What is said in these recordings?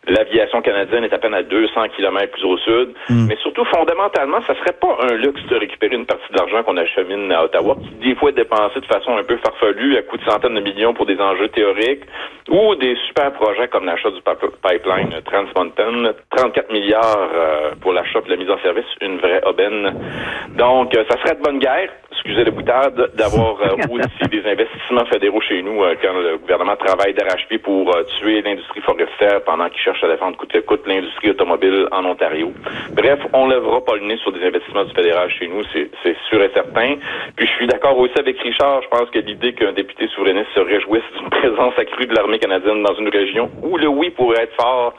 L'aviation canadienne est à peine à 200 km plus au sud. Mais surtout, fondamentalement, ça serait pas un luxe de récupérer une partie de l'argent qu'on achemine à Ottawa, qui des fois est dépensé de façon un peu farfelue, à coût de centaines de millions pour des enjeux théoriques, ou des super projets comme l'achat du pipeline Trans Mountain, 34 milliards pour l'achat et la mise en service, une vraie aubaine. Donc, ça serait de bonne guerre, excusez le boutade, d'avoir aussi des investissements fédéraux chez nous quand le gouvernement travaille d'arrache-pied pour tuer l'industrie forestière pendant qu'il cherche à défendre coûte que coûte l'industrie automobile en Ontario. Bref, on lèvera pas le nez sur des investissements du fédéral chez nous, c'est sûr et certain. Puis je suis d'accord aussi avec Richard, je pense que l'idée qu'un député souverainiste se réjouisse d'une présence accrue de l'armée canadienne dans une région où le oui pourrait être fort,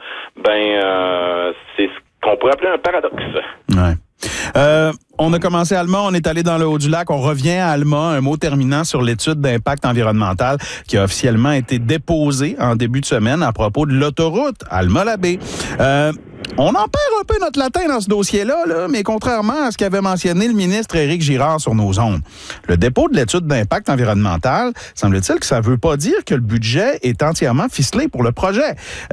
c'est ce qu'on pourrait appeler un paradoxe. Ouais. On a commencé à Alma, on est allé dans le Haut-du-Lac, on revient à Alma, un mot terminant sur l'étude d'impact environnemental qui a officiellement été déposée en début de semaine à propos de l'autoroute Alma-Labé. On en perd un peu notre latin dans ce dossier-là, mais contrairement à ce qu'avait mentionné le ministre Éric Girard sur nos ondes. Le dépôt de l'étude d'impact environnemental, semble-t-il que ça ne veut pas dire que le budget est entièrement ficelé pour le projet.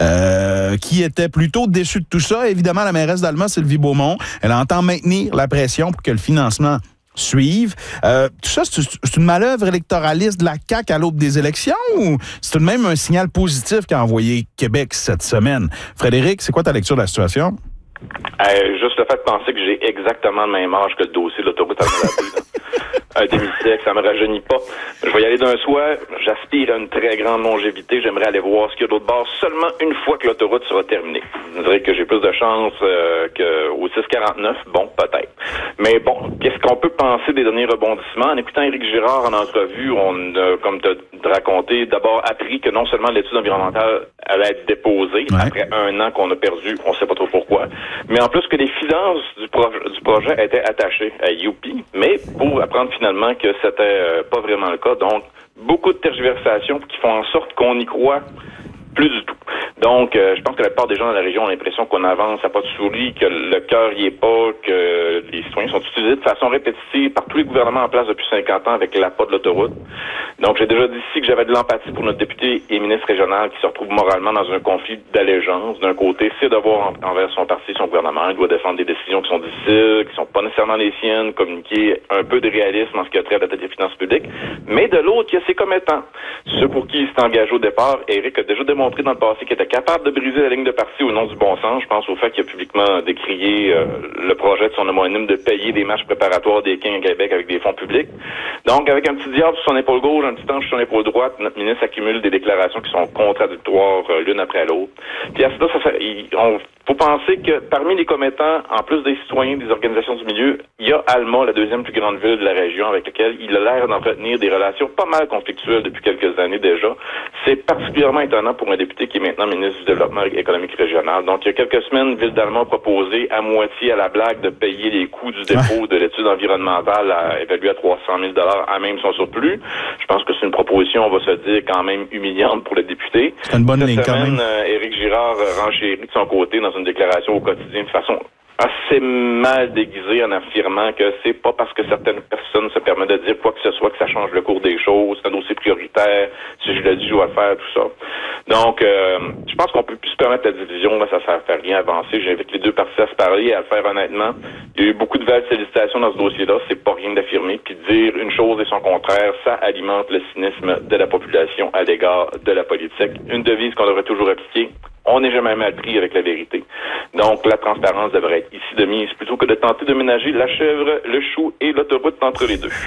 Qui était plutôt déçu de tout ça, évidemment, la mairesse d'Alma, Sylvie Beaumont, elle entend maintenir la pression pour que le financement suive. Tout ça, c'est une manœuvre électoraliste de la CAQ à l'aube des élections ou c'est tout de même un signal positif qu'a envoyé Québec cette semaine? Frédéric, c'est quoi ta lecture de la situation? Juste le fait de penser que j'ai exactement le même âge que le dossier de l'autoroute Alma-Labé. Un demi-siècle, ça me rajeunit pas. Je vais y aller d'un soir. J'aspire à une très grande longévité. J'aimerais aller voir ce qu'il y a d'autre bord seulement une fois que l'autoroute sera terminée. Je dirais que j'ai plus de chance qu'au 649. Bon, peut-être. Mais bon, qu'est-ce qu'on peut penser des derniers rebondissements? En écoutant Éric Girard en entrevue, on a, comme tu as raconté, d'abord appris que non seulement l'étude environnementale allait être déposée après un an qu'on a perdu, on sait pas trop pourquoi, mais en plus que les finances du projet étaient attachées à Youpi, mais pour apprendre finalement que c'était pas vraiment le cas. Donc, beaucoup de tergiversations qui font en sorte qu'on y croit plus du tout. Donc, je pense que la plupart des gens dans la région ont l'impression qu'on avance à pas de souris, que le cœur y est pas, que les citoyens sont utilisés de façon répétitive par tous les gouvernements en place depuis 50 ans avec l'appât de l'autoroute. Donc, j'ai déjà dit ici que j'avais de l'empathie pour notre député et ministre régional qui se retrouve moralement dans un conflit d'allégeance. D'un côté, c'est devoir envers son parti, son gouvernement. Il doit défendre des décisions qui sont difficiles, qui sont pas nécessairement les siennes, communiquer un peu de réalisme en ce qui a trait à la tête des finances publiques. Mais de l'autre, il y a ses commettants. Ceux pour qui il s'est engagé au départ, Éric a déjà démontré dans le passé qu'il était capable de briser la ligne de parti au nom du bon sens. Je pense au fait qu'il a publiquement décrié le projet de son homonyme de payer des matchs préparatoires des Kings à Québec avec des fonds publics. Donc, avec un petit diable sur son épaule gauche, un petit ange sur son épaule droite, notre ministre accumule des déclarations qui sont contradictoires l'une après l'autre. Puis à cela, faut penser que parmi les commettants, en plus des citoyens, des organisations du milieu, il y a Alma, la deuxième plus grande ville de la région, avec laquelle il a l'air d'entretenir des relations pas mal conflictuelles depuis quelques années déjà. C'est particulièrement étonnant pour un député qui est maintenant ministre du Développement économique régional. Donc, il y a quelques semaines, Ville d'Alma a proposé à moitié à la blague de payer les coûts du dépôt de l'étude environnementale évaluée à 300 000 à même son surplus. Je pense que c'est une proposition, on va se dire, quand même humiliante pour le député. C'est une bonne ligne quand même. Éric Girard renchérit de son côté dans une déclaration au quotidien de façon assez mal déguisée en affirmant que c'est pas parce que certaines personnes se permettent de dire quoi que ce soit que ça change le cours des choses, c'est un dossier prioritaire, si je le dis, je dois le faire, tout ça. Donc, je pense qu'on peut plus se permettre la division, là, ça ne fait rien avancer. J'invite les deux parties à se parler et à le faire honnêtement. Il y a eu beaucoup de vagues félicitations dans ce dossier-là, c'est pas rien d'affirmer, puis dire une chose et son contraire, ça alimente le cynisme de la population à l'égard de la politique. Une devise qu'on devrait toujours appliquer. On n'est jamais mal pris avec la vérité. Donc, la transparence devrait être ici de mise plutôt que de tenter de ménager la chèvre, le chou et l'autoroute entre les deux.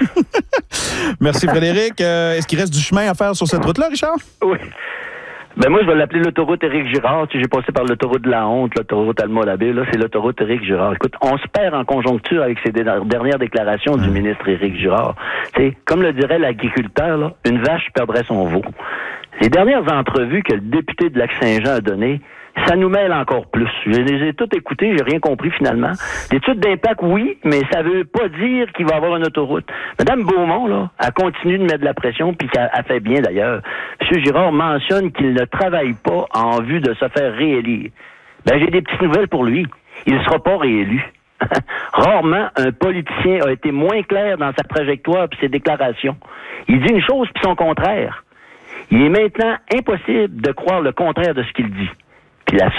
Merci Frédéric. Est-ce qu'il reste du chemin à faire sur cette route-là, Richard? Oui. Ben moi, je vais l'appeler l'autoroute Éric Girard. Tu sais, j'ai passé par l'autoroute de la honte, l'autoroute Alma-Labé. Là, c'est l'autoroute Éric Girard. Écoute, on se perd en conjoncture avec ces dernières déclarations du ministre Éric Girard. Tu sais, comme le dirait l'agriculteur, là, une vache perdrait son veau. Les dernières entrevues que le député de Lac-Saint-Jean a données, ça nous mêle encore plus. Je les ai toutes écoutées, j'ai rien compris finalement. L'étude d'impact, oui, mais ça veut pas dire qu'il va y avoir une autoroute. Madame Beaumont, là, elle continue de mettre de la pression, puis qu'elle fait bien d'ailleurs. M. Girard mentionne qu'il ne travaille pas en vue de se faire réélire. Ben, j'ai des petites nouvelles pour lui. Il ne sera pas réélu. Rarement, un politicien a été moins clair dans sa trajectoire et ses déclarations. Il dit une chose puis son contraire. Il est maintenant impossible de croire le contraire de ce qu'il dit. Puis la